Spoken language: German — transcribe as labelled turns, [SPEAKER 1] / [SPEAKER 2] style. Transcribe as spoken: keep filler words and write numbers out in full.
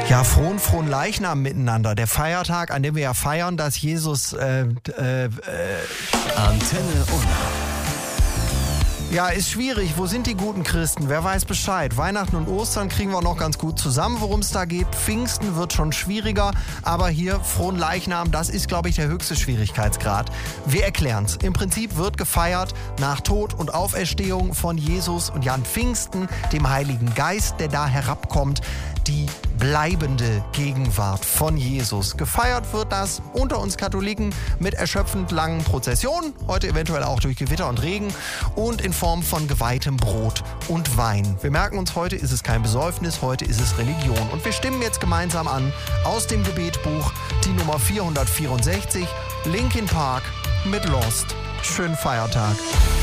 [SPEAKER 1] Ja, frohen, frohen Leichnam miteinander. Der Feiertag, an dem wir ja feiern, dass Jesus... Äh, äh, äh,
[SPEAKER 2] Antenne Unna.
[SPEAKER 1] Ja, ist schwierig. Wo sind die guten Christen? Wer weiß Bescheid? Weihnachten und Ostern kriegen wir noch ganz gut zusammen, worum es da geht. Pfingsten wird schon schwieriger. Aber hier, frohen Leichnam, das ist, glaube ich, der höchste Schwierigkeitsgrad. Wir erklären's. Im Prinzip wird gefeiert nach Tod und Auferstehung von Jesus und Jan Pfingsten, dem Heiligen Geist, der da herabkommt. Die bleibende Gegenwart von Jesus. Gefeiert wird das unter uns Katholiken mit erschöpfend langen Prozessionen, heute eventuell auch durch Gewitter und Regen und in Form von geweihtem Brot und Wein. Wir merken uns, heute ist es kein Besäufnis, heute ist es Religion. Und wir stimmen jetzt gemeinsam an aus dem Gebetbuch die Nummer vierhundertvierundsechzig, Linkin Park mit Lost. Schönen Feiertag.